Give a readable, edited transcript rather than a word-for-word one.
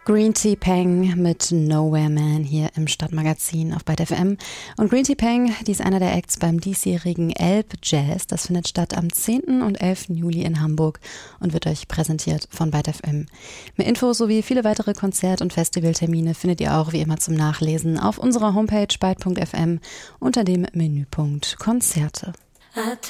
Green Tea Peng mit Nowhere Man hier im Stadtmagazin auf Byte FM. Und Green Tea Peng, die ist einer der Acts beim diesjährigen Elb Jazz. Das findet statt am 10. und 11. Juli in Hamburg und wird euch präsentiert von Byte FM. Mehr Infos sowie viele weitere Konzert- und Festivaltermine findet ihr auch wie immer zum Nachlesen auf unserer Homepage byte.fm unter dem Menüpunkt Konzerte.